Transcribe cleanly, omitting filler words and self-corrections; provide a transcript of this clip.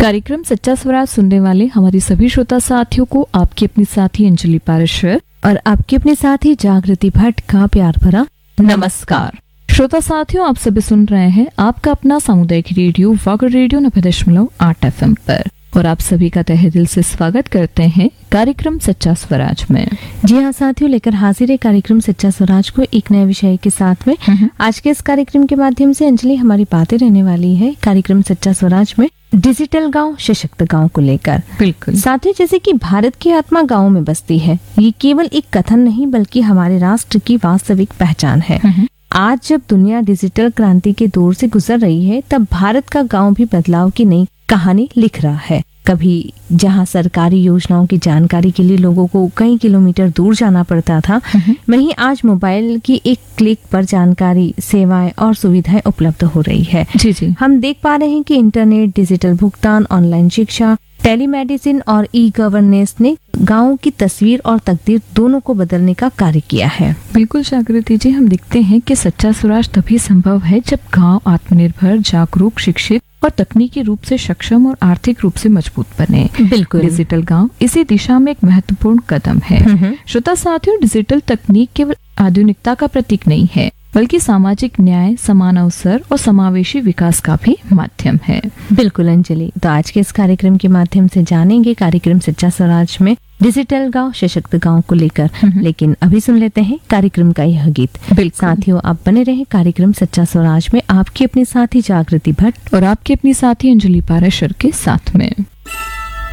कार्यक्रम सच्चा स्वराज सुनने वाले हमारे सभी श्रोता साथियों को आपकी अपनी साथी अंजलि पारेश्वर और आपकी अपनी साथी जागृति भट्ट का प्यार भरा नमस्कार। श्रोता साथियों, आप सभी सुन रहे हैं आपका अपना सामुदायिक रेडियो वागर रेडियो 90.8 FM पर, और आप सभी का तहे दिल से स्वागत करते हैं कार्यक्रम सच्चा स्वराज में। जी हाँ साथियों, लेकर हाजिर है कार्यक्रम सच्चा स्वराज को एक नए विषय के साथ में। आज के इस कार्यक्रम के माध्यम से अंजलि हमारी बातें रहने वाली है कार्यक्रम सच्चा स्वराज में डिजिटल गांव सशक्त गांव को लेकर। बिल्कुल साथियों, जैसे कि भारत की आत्मा गांव में बसती है, ये केवल एक कथन नहीं बल्कि हमारे राष्ट्र की वास्तविक पहचान है। आज जब दुनिया डिजिटल क्रांति के दौर से गुजर रही है, तब भारत का गांव भी बदलाव की नई कहानी लिख रहा है। कभी जहां सरकारी योजनाओं की जानकारी के लिए लोगों को कई किलोमीटर दूर जाना पड़ता था, वहीं आज मोबाइल की एक क्लिक पर जानकारी, सेवाएं और सुविधाएं उपलब्ध हो रही है। जी। हम देख पा रहे हैं कि इंटरनेट, डिजिटल भुगतान, ऑनलाइन शिक्षा, टेलीमेडिसिन और ई गवर्नेंस ने गाँव की तस्वीर और तकदीर दोनों को बदलने का कार्य किया है। बिल्कुल जागृति जी, हम देखते हैं कि सच्चा स्वराज तभी संभव है जब गांव आत्मनिर्भर, जागरूक, शिक्षित और तकनीकी रूप से सक्षम और आर्थिक रूप से मजबूत बने। बिल्कुल, डिजिटल गांव इसी दिशा में एक महत्वपूर्ण कदम है। श्रोता साथियों, डिजिटल तकनीक केवल आधुनिकता का प्रतीक नहीं है, बल्कि सामाजिक न्याय, समान अवसर और समावेशी विकास का भी माध्यम है। बिल्कुल अंजलि, तो आज के इस कार्यक्रम के माध्यम से जानेंगे कार्यक्रम सच्चा स्वराज में डिजिटल गांव सशक्त गांव को लेकर। लेकिन अभी सुन लेते हैं कार्यक्रम का यह गीत। साथियों, आप बने रहे कार्यक्रम सच्चा स्वराज में आपकी अपनी साथी जागृति भट्ट और आपकी अपनी साथी अंजलि पारेश्वर के साथ में।